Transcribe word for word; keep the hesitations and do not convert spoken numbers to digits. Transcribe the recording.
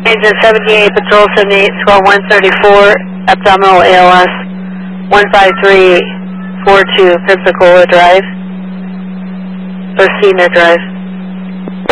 Agent seventy-eight, Patrol seventy-eight, squad one thirty-four, abdominal A L S, one five three four two, Pensacola Drive, or Cena Drive.